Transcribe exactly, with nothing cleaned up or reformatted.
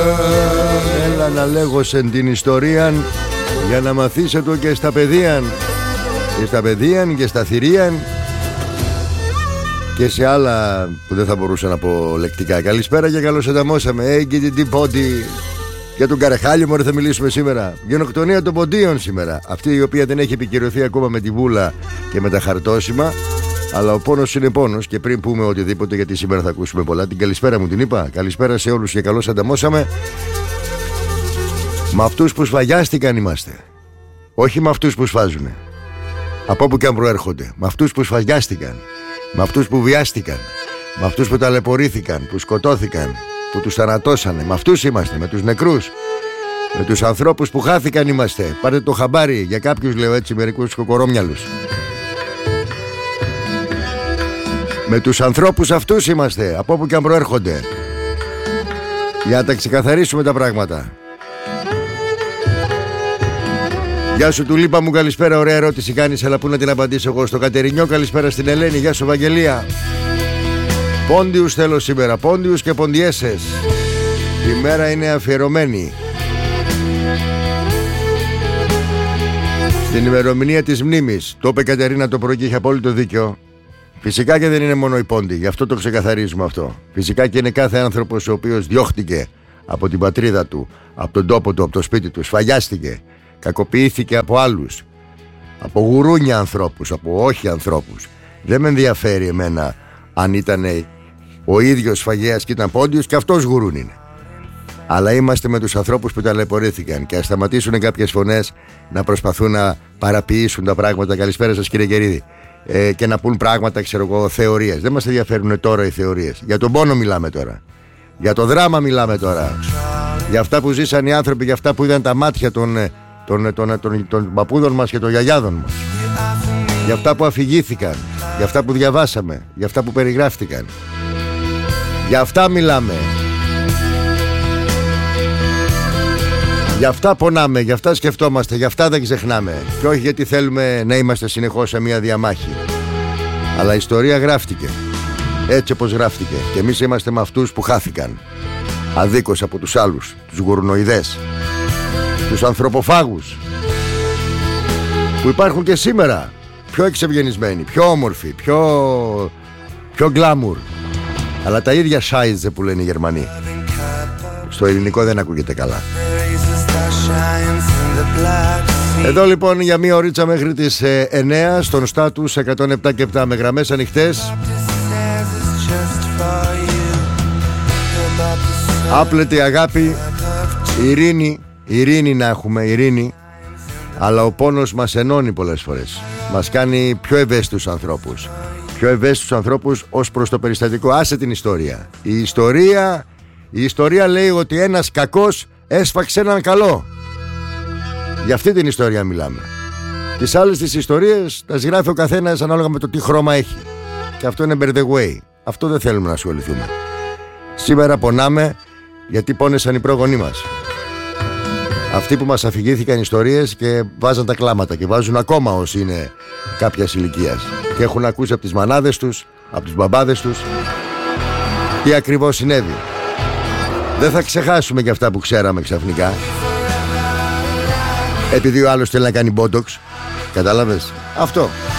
Έλα να λέγω σε την ιστορία για να μαθήσετε και στα παιδείαν και στα παιδείαν και στα θηρίαν και σε άλλα που δεν θα μπορούσα να πω λεκτικά. Καλησπέρα και καλώς ενταμώσαμε. Έγκυτη τι πόντι. Για τον Καρεχάλιο μωρέ θα μιλήσουμε σήμερα. Γενοκτονία των ποντίων σήμερα. Αυτή η οποία δεν έχει επικυρωθεί ακόμα με τη βούλα και με τα χαρτόσημα. Αλλά ο πόνος είναι πόνος. Και πριν πούμε οτιδήποτε, γιατί σήμερα θα ακούσουμε πολλά, την καλησπέρα μου την είπα. Καλησπέρα σε όλους και καλώς ανταμώσαμε. Με αυτούς που σφαγιάστηκαν είμαστε. Όχι με αυτούς που σφάζουνε. Από όπου και αν προέρχονται. Με αυτούς που σφαγιάστηκαν. Με αυτούς που βιάστηκαν. Με αυτούς που ταλαιπωρήθηκαν, που σκοτώθηκαν, που τους θανατώσανε. Με αυτούς είμαστε, με τους νεκρούς. Με τους ανθρώπους που χάθηκαν είμαστε. Πάρτε το χαμπάρι, για κάποιους λέω έτσι, μερικούς κοκορόμυαλους. Με τους ανθρώπους αυτούς είμαστε, από όπου και αν προέρχονται. Για να τα ξεκαθαρίσουμε τα πράγματα. Γεια σου Τουλίπα μου, καλησπέρα, ωραία ερώτηση κάνεις, αλλά πού να την απαντήσω εγώ? Στο Κατερινιό, καλησπέρα στην Ελένη, γεια σου Βαγγελία. Πόντιους θέλω σήμερα, πόντιους και ποντιέσες. Η μέρα είναι αφιερωμένη στην ημερομηνία της μνήμης. Το είπε η Κατερίνα το πρωί και είχε απόλυτο δίκιο. Φυσικά και δεν είναι μόνο οι πόντιοι, γι' αυτό το ξεκαθαρίζουμε αυτό. Φυσικά και είναι κάθε άνθρωπος ο οποίος διώχτηκε από την πατρίδα του, από τον τόπο του, από το σπίτι του, σφαγιάστηκε, κακοποιήθηκε από άλλους, από γουρούνια ανθρώπους, από όχι ανθρώπους. Δεν με ενδιαφέρει εμένα αν ήταν ο ίδιος σφαγέας και ήταν πόντιος, και αυτός γουρούν είναι. Αλλά είμαστε με τους ανθρώπους που ταλαιπωρήθηκαν και ας σταματήσουν κάποιες φωνές να προσπαθούν να παραποιήσουν τα πράγματα. Καλησπέρα σας κύριε Κερίδη. Ε, και να πούν πράγματα, ξέρω εγώ, θεωρίες. Δεν μας ενδιαφέρουν τώρα οι θεωρίες. Για τον πόνο μιλάμε τώρα. Για το δράμα μιλάμε τώρα. Για αυτά που ζήσαν οι άνθρωποι, για αυτά που είδαν τα μάτια των, των, των, των, των παππούδων μας και των γιαγιάδων μας. Για αυτά που αφηγήθηκαν. Για αυτά που διαβάσαμε. Για αυτά που περιγράφτηκαν. Για αυτά μιλάμε. Για αυτά πονάμε, για αυτά σκεφτόμαστε, για αυτά δεν ξεχνάμε. Και όχι γιατί θέλουμε να είμαστε συνεχώς σε μια διαμάχη. Αλλά η ιστορία γράφτηκε έτσι όπως γράφτηκε. Και εμείς είμαστε με αυτούς που χάθηκαν αδίκως από τους άλλους, τους γουρνοειδές, τους ανθρωποφάγους, που υπάρχουν και σήμερα. Πιο εξευγενισμένοι, πιο όμορφοι, πιο, πιο γκλάμουρ. Αλλά τα ίδια σάιζε που λένε οι Γερμανοί. Στο ελληνικό δεν ακούγεται καλά. Εδώ λοιπόν για μία ωρίτσα μέχρι τις ε, εννέα στον Στάτους εκατόν επτά και επτά με γραμμές ανοιχτές. Άπλετη αγάπη, ειρήνη, ειρήνη να έχουμε, ειρήνη. Αλλά ο πόνος μας ενώνει πολλές φορές. Μας κάνει πιο ευαίσθητους ανθρώπους. Πιο ευαίσθητους ανθρώπους ως προς το περιστατικό. Άσε την ιστορία. Η ιστορία, η ιστορία λέει ότι ένας κακός έσφαξε έναν καλό. Για αυτή την ιστορία μιλάμε. Τις άλλες τις ιστορίες τα γράφει ο καθένας ανάλογα με το τι χρώμα έχει. Και αυτό είναι by the way. Αυτό δεν θέλουμε να ασχοληθούμε. Σήμερα πονάμε γιατί πόνεσαν οι πρόγονοί μας. Αυτοί που μας αφηγήθηκαν ιστορίες και βάζαν τα κλάματα. Και βάζουν ακόμα όσοι είναι κάποιας ηλικίας. Και έχουν ακούσει από τις μανάδες τους, από τους μπαμπάδες τους, τι ακριβώς συνέβη. Δεν θα ξεχάσουμε και αυτά που ξέραμε ξαφνικά. Επειδή ο άλλος θέλει να κάνει μπότοξ. Κατάλαβες? Αυτό.